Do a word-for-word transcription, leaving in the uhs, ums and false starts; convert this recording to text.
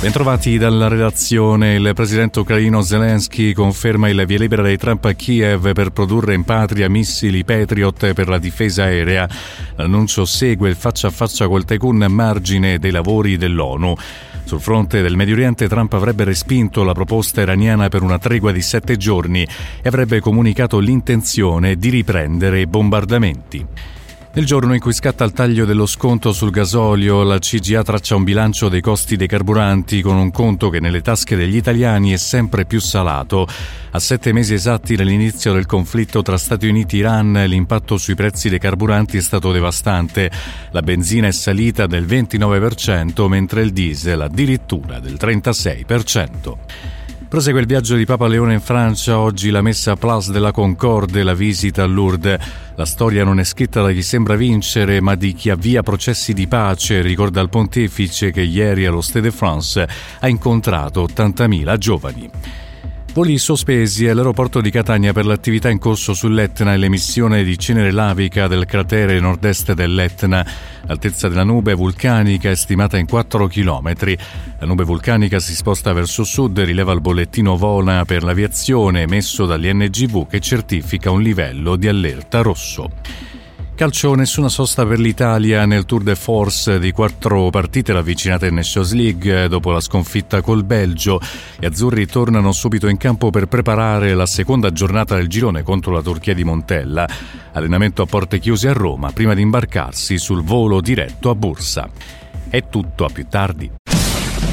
Bentrovati dalla redazione. Il presidente ucraino Zelensky conferma il via libera di Trump a Kiev per produrre in patria missili Patriot per la difesa aerea. L'annuncio segue il faccia a faccia col tycoon a margine dei lavori dell'ONU. Sul fronte del Medio Oriente, Trump avrebbe respinto la proposta iraniana per una tregua di sette giorni e avrebbe comunicato l'intenzione di riprendere i bombardamenti. Nel giorno in cui scatta il taglio dello sconto sul gasolio, la C G A traccia un bilancio dei costi dei carburanti con un conto che nelle tasche degli italiani è sempre più salato. A sette mesi esatti dall'inizio del conflitto tra Stati Uniti e Iran, l'impatto sui prezzi dei carburanti è stato devastante. La benzina è salita del ventinove per cento, mentre il diesel addirittura del trentasei per cento. Prosegue il viaggio di Papa Leone in Francia, oggi la messa a Place de la Concorde e la visita a Lourdes. La storia non è scritta da chi sembra vincere, ma di chi avvia processi di pace, ricorda il pontefice che ieri allo Stade de France ha incontrato ottantamila giovani. Voli sospesi all'aeroporto di Catania per l'attività in corso sull'Etna e l'emissione di cenere lavica del cratere nord-est dell'Etna. L'altezza della nube vulcanica è stimata in quattro chilometri. La nube vulcanica si sposta verso sud e rileva il bollettino Vola per l'aviazione emesso dall'I N G V che certifica un livello di allerta rosso. Calcio, nessuna sosta per l'Italia nel Tour de Force di quattro partite ravvicinate in Nations League dopo la sconfitta col Belgio. Gli azzurri tornano subito in campo per preparare la seconda giornata del girone contro la Turchia di Montella. Allenamento a porte chiuse a Roma prima di imbarcarsi sul volo diretto a Bursa. È tutto, a più tardi.